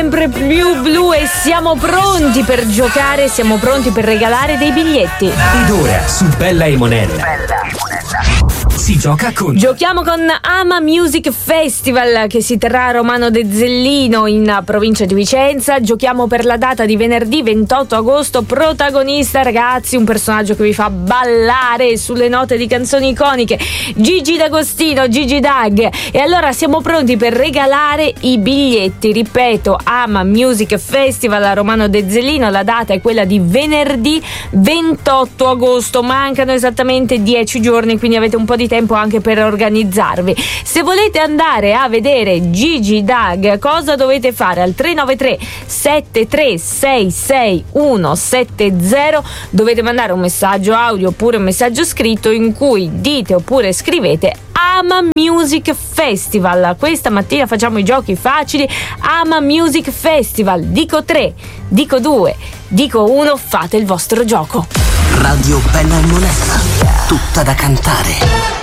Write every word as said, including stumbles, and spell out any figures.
sempre più blu e siamo pronti per giocare, siamo pronti per regalare dei biglietti. Ed ora su Bella e Monella si gioca con Giochiamo con Ama Music Festival che si terrà a Romano de Zellino in provincia di Vicenza. Giochiamo per la data di venerdì ventotto agosto. Protagonista, ragazzi, un personaggio che vi fa ballare sulle note di canzoni iconiche, Gigi D'Agostino, Gigi Dag. E allora siamo pronti per regalare i biglietti. Ripeto, Ama Music Festival a Romano de Zellino, la data è quella di venerdì ventotto agosto. Mancano esattamente dieci giorni, quindi avete un po' di tempo anche per organizzarvi. Se volete andare a vedere Gigi Dag, cosa dovete fare? Al tre nove tre sette tre sei sei uno sette zero dovete mandare un messaggio audio oppure un messaggio scritto in cui dite oppure scrivete Ama Music Festival. Questa mattina facciamo i giochi facili. Ama Music Festival. Dico tre, dico due, dico uno, fate il vostro gioco. Radio Bella e Monella, tutta da cantare.